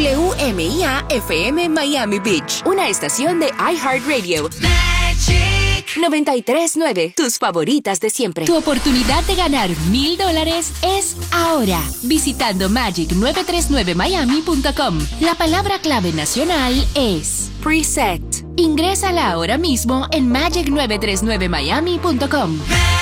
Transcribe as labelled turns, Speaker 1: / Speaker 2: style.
Speaker 1: WMIA FM Miami Beach, una estación de iHeartRadio. Magic 93.9, tus favoritas de siempre.
Speaker 2: Tu oportunidad de ganar $1,000 es ahora, visitando magic939miami.com. La palabra clave nacional es
Speaker 1: Preset.
Speaker 2: Ingrésala ahora mismo en magic939miami.com.